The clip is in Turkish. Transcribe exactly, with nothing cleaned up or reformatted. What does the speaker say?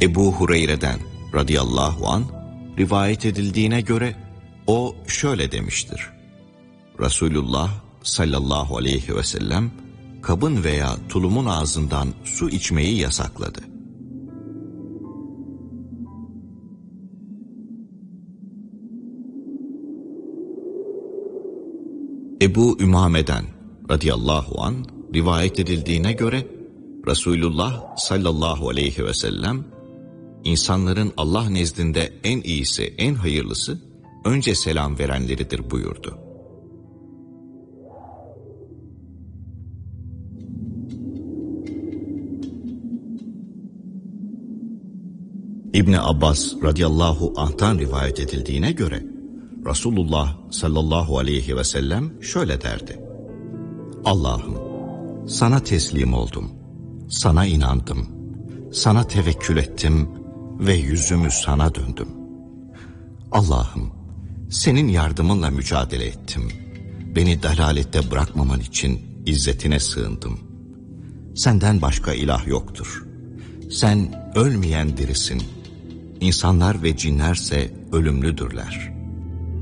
Ebu Hureyre'den radıyallahu an rivayet edildiğine göre o şöyle demiştir. Resulullah sallallahu aleyhi ve sellem kabın veya tulumun ağzından su içmeyi yasakladı. Ebu Ümame'den radıyallahu an rivayet edildiğine göre Resulullah sallallahu aleyhi ve sellem insanların Allah nezdinde en iyisi, en hayırlısı önce selam verenleridir buyurdu. İbni Abbas radıyallahu anh'tan rivayet edildiğine göre Resulullah sallallahu aleyhi ve sellem şöyle derdi. Allah'ım, sana teslim oldum, sana inandım, sana tevekkül ettim ve yüzümü sana döndüm. Allah'ım, senin yardımınla mücadele ettim. Beni dalalette bırakmaman için izzetine sığındım. Senden başka ilah yoktur. Sen ölmeyen dirisin. İnsanlar ve cinlerse ölümlüdürler.